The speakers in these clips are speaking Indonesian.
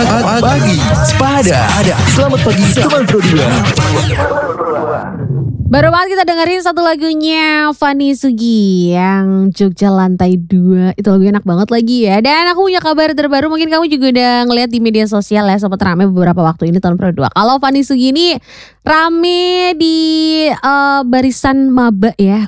Pagi Sepada. Selamat pagi teman Pro 2. Baru banget kita dengerin satu lagunya Fanny Sugi yang Jogja Lantai 2. Itu lagu enak banget lagi ya. Dan aku punya kabar terbaru, mungkin kamu juga udah ngeliat di media sosial ya, sempat rame beberapa waktu ini tahun Pro 2. Kalau Fanny Sugi ini rame di barisan maba ya.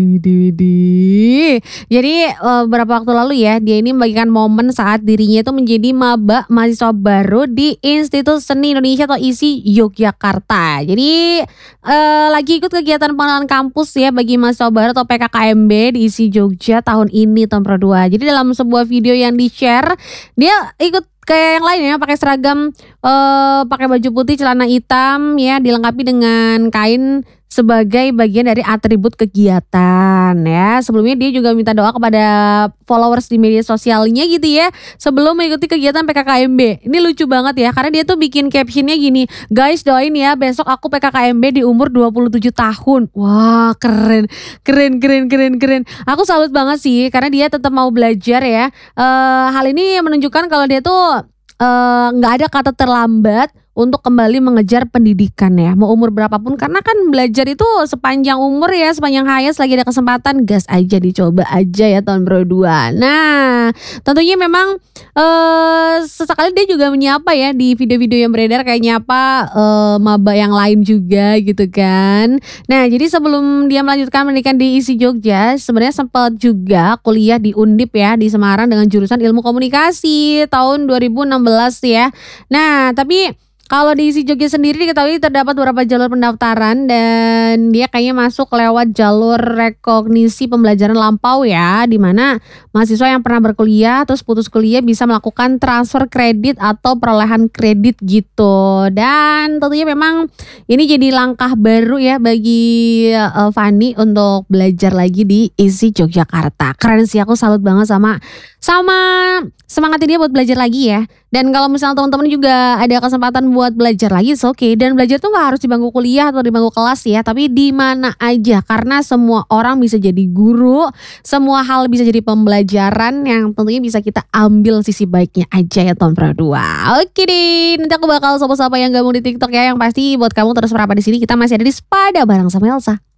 Jadi beberapa waktu lalu ya, dia ini membagikan momen saat dirinya itu menjadi maba mahasiswa baru di Institut Seni Indonesia atau ISI Yogyakarta. Jadi lagi ikut kegiatan pengenalan kampus ya bagi mahasiswa baru atau PKKMB di ISI Jogja tahun ini tahun Pro 2. Jadi dalam sebuah video yang di-share, dia ikut kayak yang lain ya, pakai seragam, pakai baju putih, celana hitam ya, dilengkapi dengan kain sebagai bagian dari atribut kegiatan ya. Sebelumnya dia juga minta doa kepada followers di media sosialnya gitu ya, sebelum mengikuti kegiatan PKKMB. Ini lucu banget ya, karena dia tuh bikin captionnya gini, guys doain ya besok aku PKKMB di umur 27 tahun. Wah keren. Aku salut banget sih, karena dia tetap mau belajar ya. Hal ini menunjukkan kalau dia tuh nggak ada kata terlambat untuk kembali mengejar pendidikan ya, mau umur berapapun, karena kan belajar itu sepanjang umur ya, sepanjang hayat, selagi ada kesempatan gas aja, dicoba aja ya tahun Pro 2. Nah tentunya memang sesekali dia juga menyapa ya di video-video yang beredar, kayak nyapa maba yang lain juga gitu kan. Nah jadi sebelum dia melanjutkan pendidikan di ISI Jogja, sebenarnya sempat juga kuliah di Undip ya di Semarang dengan jurusan Ilmu Komunikasi tahun 2016 ya. Nah tapi kalau di ISI Jogja sendiri diketahui terdapat beberapa jalur pendaftaran, dan dia kayaknya masuk lewat jalur rekognisi pembelajaran lampau ya, di mana mahasiswa yang pernah berkuliah terus putus kuliah bisa melakukan transfer kredit atau perolehan kredit gitu. Dan tentunya memang ini jadi langkah baru ya bagi Fanny untuk belajar lagi di ISI Yogyakarta. Keren sih, aku salut banget sama semangatnya dia buat belajar lagi ya. Dan kalau misalnya teman-teman juga ada kesempatan buat belajar lagi, it's okay. Dan belajar tuh gak harus di bangku kuliah atau di bangku kelas ya, tapi di mana aja, karena semua orang bisa jadi guru, semua hal bisa jadi pembelajaran yang tentunya bisa kita ambil sisi baiknya aja ya tahun Pro 2. Oke deh, nanti aku bakal sapa-sapa yang gabung di TikTok ya. Yang pasti buat kamu terus berapa di sini, kita masih ada di Sepada bareng sama Elsa.